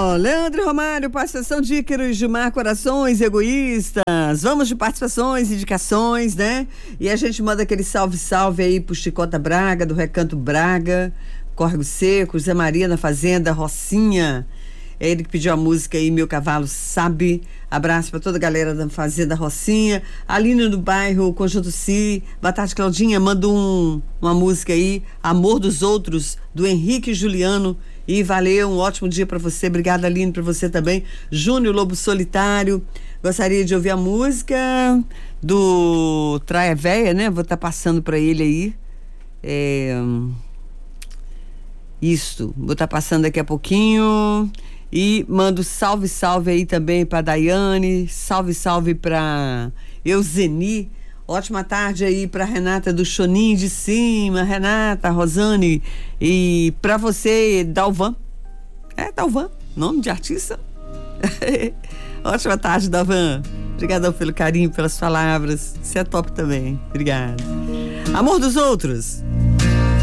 Leandro Romário, participação de Ícaro e Gilmar, Corações Egoístas. Vamos de participações, indicações, né? E a gente manda aquele salve aí pro Chicota Braga, do Recanto Braga, Córrego Seco, Zé Maria na Fazenda, Rocinha. É ele que pediu a música aí, Meu Cavalo Sabe. Abraço para toda a galera da Fazenda Rocinha. Aline do bairro Conjunto Si. Boa tarde, Claudinha. Manda uma música aí, Amor dos Outros, do Henrique Juliano. E valeu, um ótimo dia para você. Obrigada, Aline, para você também. Júnior Lobo Solitário. Gostaria de ouvir a música do Traia Véia, né? Vou estar passando para ele aí. Vou estar passando daqui a pouquinho. E mando salve aí também para Daiane, salve para Euseni. Ótima tarde aí para Renata do Choninho de Cima, Renata, Rosane, e para você, Dalvan. Dalvan, nome de artista. Ótima tarde, Dalvan. Obrigadão pelo carinho, pelas palavras. Você é top também. Obrigada. Amor dos Outros.